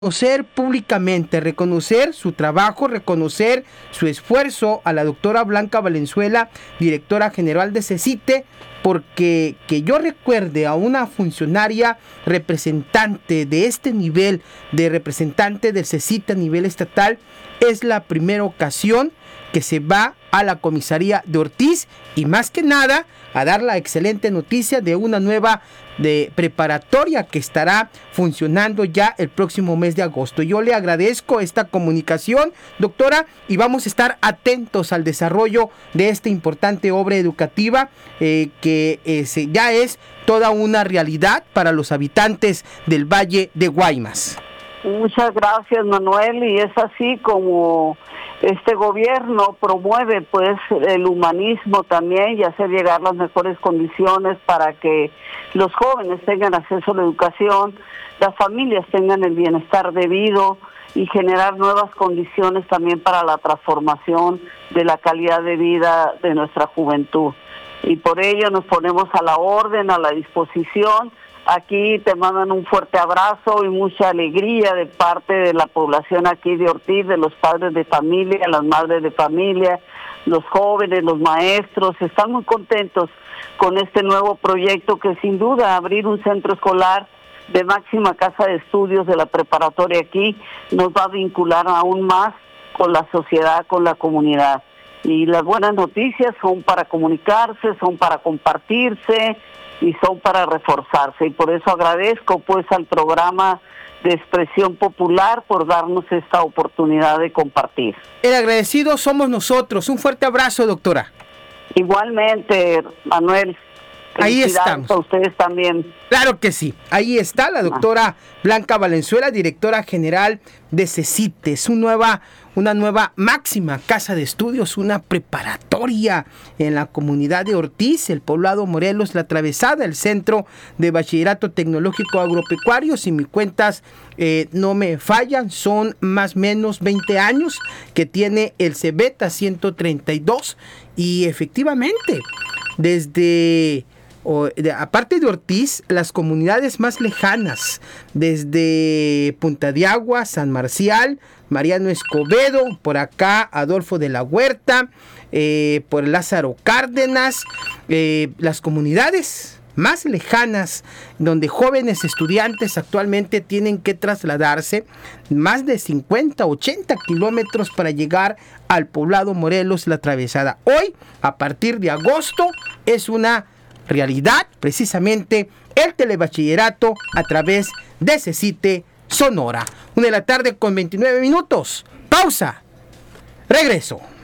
Reconocer públicamente, reconocer su trabajo, reconocer su esfuerzo a la doctora Blanca Valenzuela, directora general de CECITE, porque que yo recuerde a una funcionaria representante de este nivel, de representante del CECITE a nivel estatal, es la primera ocasión que se va a la comisaría de Ortiz y más que nada a dar la excelente noticia de una nueva preparatoria que estará funcionando ya el próximo mes de agosto. Yo le agradezco esta comunicación, doctora, y vamos a estar atentos al desarrollo de esta importante obra educativa que ya es toda una realidad para los habitantes del Valle de Guaymas. Muchas gracias, Manuel, y es así como este gobierno promueve pues el humanismo también y hacer llegar las mejores condiciones para que los jóvenes tengan acceso a la educación, las familias tengan el bienestar debido y generar nuevas condiciones también para la transformación de la calidad de vida de nuestra juventud. Y por ello nos ponemos a la orden, a la disposición. Aquí te mandan un fuerte abrazo y mucha alegría de parte de la población aquí de Ortiz, de los padres de familia, las madres de familia, los jóvenes, los maestros. Están muy contentos con este nuevo proyecto que sin duda abrir un centro escolar de máxima casa de estudios de la preparatoria aquí nos va a vincular aún más con la sociedad, con la comunidad. Y las buenas noticias son para comunicarse, son para compartirse y son para reforzarse. Y por eso agradezco pues al programa de Expresión Popular por darnos esta oportunidad de compartir. El agradecido somos nosotros. Un fuerte abrazo, doctora. Igualmente, Manuel. Ahí estamos. A ustedes también. Claro que sí. Ahí está la doctora Blanca Valenzuela, directora general de CECITE. Es una nueva máxima casa de estudios, una preparatoria en la comunidad de Ortiz, el poblado Morelos, La Atravesada, el Centro de Bachillerato Tecnológico Agropecuario. Si mis cuentas no me fallan, son más o menos 20 años que tiene el CEBETA 132 y efectivamente, aparte de Ortiz, las comunidades más lejanas, desde Punta de Agua, San Marcial, Mariano Escobedo, por acá Adolfo de la Huerta, por Lázaro Cárdenas, las comunidades más lejanas, donde jóvenes estudiantes actualmente tienen que trasladarse más de 50, 80 kilómetros para llegar al poblado Morelos, La Atravesada. Hoy, a partir de agosto, es una realidad, precisamente, el telebachillerato a través de CECITE Sonora. 1:29 p.m. Pausa. Regreso.